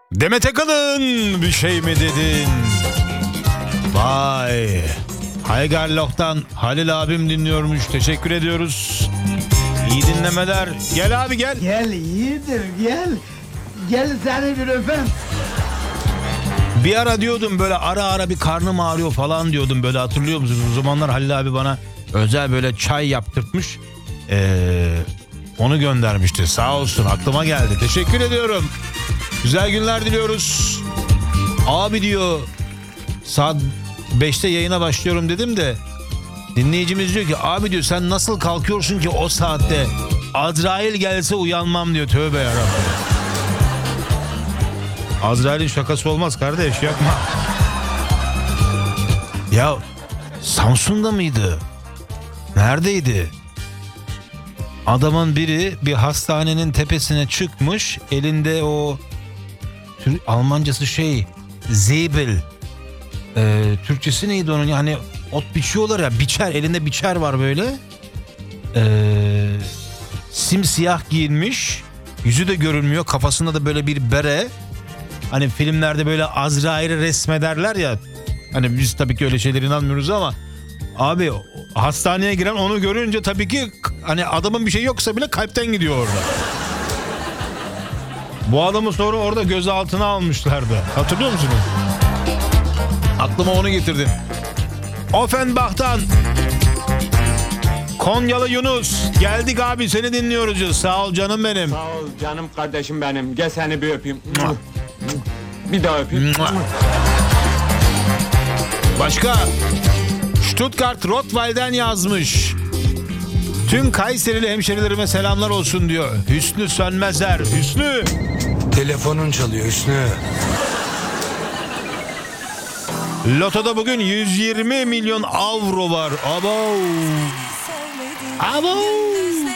Demet Akalın bir şey mi dedin? Vay. Haygarloh'tan Halil abim dinliyormuş. Teşekkür ediyoruz. İyi dinlemeler. Gel abi gel. Gel iyidir gel. Gel seni bir öpem. Bir ara diyordum böyle ara ara bir karnım ağrıyor falan diyordum böyle, hatırlıyor musunuz? O zamanlar Halil abi bana özel böyle çay yaptırtmış. Onu göndermişti. Sağ olsun, aklıma geldi. Teşekkür ediyorum. Güzel günler diliyoruz. Abi diyor, saat 5'te yayına başlıyorum dedim de dinleyicimiz diyor ki abi diyor sen nasıl kalkıyorsun ki o saatte? Azrail gelse uyanmam diyor. Tövbe yarabbim. Azrail'in şakası olmaz kardeş, yapma. Ya Samsun'da mıydı? Neredeydi? Adamın biri bir hastanenin tepesine çıkmış. Elinde o Almancası Zebel. Türkçesi neydi onun? Yani ot biçiyorlar ya, biçer, elinde biçer var böyle. Simsiyah giyinmiş. Yüzü de görünmüyor. Kafasında da böyle bir bere. Hani filmlerde böyle Azrail'i resmederler ya. Hani biz tabii ki öyle şeylere inanmıyoruz ama abi hastaneye giren onu görünce tabii ki hani adamın bir şey yoksa bile kalpten gidiyor orada. Bu adamı sonra orada gözaltına almışlardı. Hatırlıyor musunuz? Aklıma onu getirdin. Offenbach'tan Konyalı Yunus. Geldik abi, seni dinliyoruz. Sağ ol canım benim. Sağ ol canım kardeşim benim. Gel seni bir öpeyim. Bir daha öpeyim. Başka? Stuttgart Rottweil'den yazmış. Tüm Kayserili hemşerilerime selamlar olsun diyor. Hüsnü Sönmezer. Hüsnü. Telefonun çalıyor Hüsnü. Lotoda bugün 120 milyon avro var. Abo. Abo.